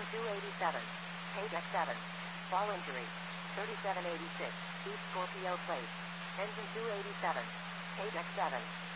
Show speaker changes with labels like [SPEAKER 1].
[SPEAKER 1] Engine 287. Page X7. Fall injury. 3786. East Scorpio Place. Engine 287. Page X7.